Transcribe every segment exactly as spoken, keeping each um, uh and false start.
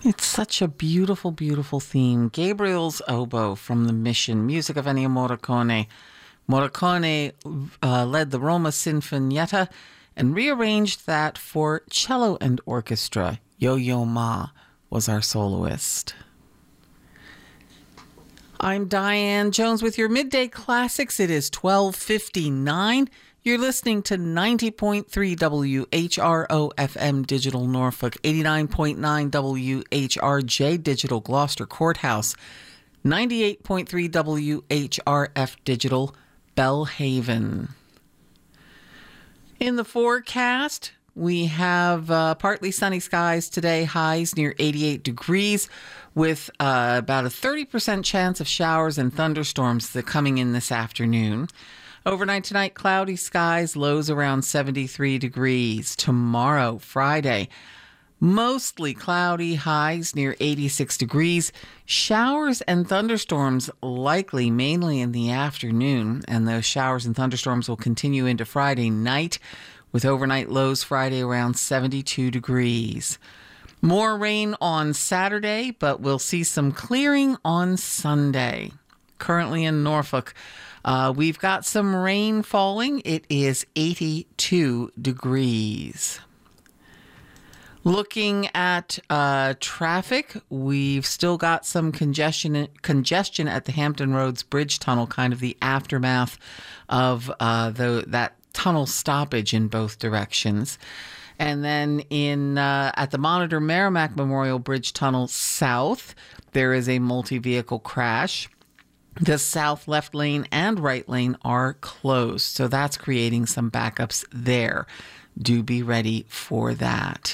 It's such a beautiful, beautiful theme. Gabriel's Oboe from The Mission, music of Ennio Morricone. Morricone uh, led the Roma Sinfonietta and rearranged that for cello and orchestra. Yo-Yo Ma was our soloist. I'm Diane Jones with your Midday Classics. It is twelve fifty-nine. You're listening to ninety point three W H R O F M Digital Norfolk, eighty-nine point nine W H R J Digital Gloucester Courthouse, ninety-eight point three W H R F Digital Belhaven. In the forecast, we have uh, partly sunny skies today, highs near eighty-eight degrees, with uh, about a thirty percent chance of showers and thunderstorms that coming in this afternoon. Overnight tonight, cloudy skies, lows around seventy-three degrees. Tomorrow, Friday, mostly cloudy, highs near eighty-six degrees. Showers and thunderstorms likely mainly in the afternoon, and those showers and thunderstorms will continue into Friday night, with overnight lows Friday around seventy-two degrees. More rain on Saturday, but we'll see some clearing on Sunday. Currently in Norfolk, uh, we've got some rain falling. It is eighty-two degrees. Looking at uh, traffic, we've still got some congestion congestion at the Hampton Roads Bridge Tunnel, kind of the aftermath of uh, the, that tunnel stoppage in both directions. And then in uh, at the Monitor Merrimack Memorial Bridge Tunnel South, there is a multi-vehicle crash. The south left lane and right lane are closed, so that's creating some backups there. Do be ready for that.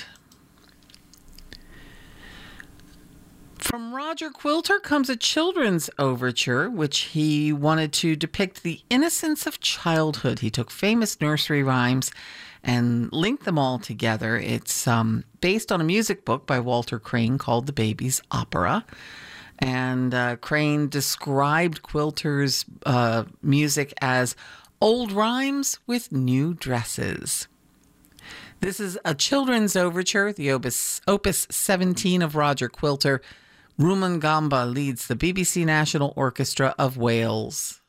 From Roger Quilter comes a children's overture, which he wanted to depict the innocence of childhood. He took famous nursery rhymes and linked them all together. It's um, based on a music book by Walter Crane called The Baby's Opera. And uh, Crane described Quilter's uh, music as old rhymes with new dresses. This is a children's overture, the Opus, Opus seventeen of Roger Quilter. Rumangamba leads the B B C National Orchestra of Wales.